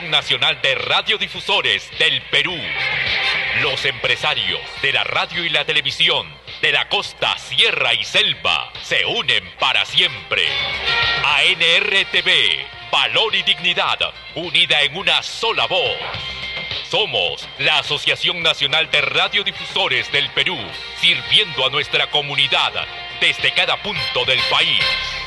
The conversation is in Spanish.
Asociación Nacional de Radiodifusores del Perú. Los empresarios de la radio y la televisión de la costa, sierra y selva se unen para siempre. ANRTV, valor y dignidad, unida en una sola voz. Somos la Asociación Nacional de Radiodifusores del Perú, sirviendo a nuestra comunidad desde cada punto del país.